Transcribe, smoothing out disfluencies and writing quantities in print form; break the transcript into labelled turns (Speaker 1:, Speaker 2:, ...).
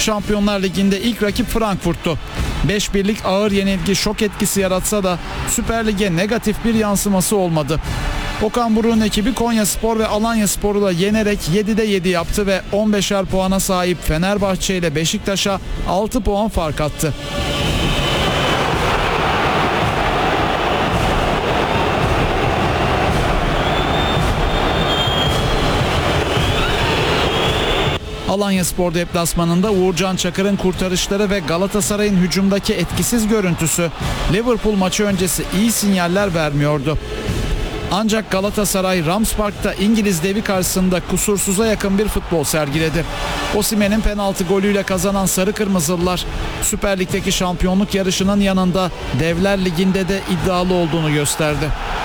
Speaker 1: Şampiyonlar Ligi'nde ilk rakip Frankfurt'tu. 5-1'lik ağır yenilgi şok etkisi yaratsa da Süper Lig'e negatif bir yansıması olmadı. Okan Buruk'un ekibi Konyaspor ve Alanyaspor'u da yenerek 7'de 7 yaptı ve 15'er puana sahip Fenerbahçe ile Beşiktaş'a 6 puan fark attı. Alanyaspor deplasmanında Uğurcan Çakır'ın kurtarışları ve Galatasaray'ın hücumdaki etkisiz görüntüsü Liverpool maçı öncesi iyi sinyaller vermiyordu. Ancak Galatasaray Rams Park'ta İngiliz devi karşısında kusursuza yakın bir futbol sergiledi. Osimhen'in penaltı golüyle kazanan Sarı Kırmızılılar Süper Lig'deki şampiyonluk yarışının yanında Devler Ligi'nde de iddialı olduğunu gösterdi.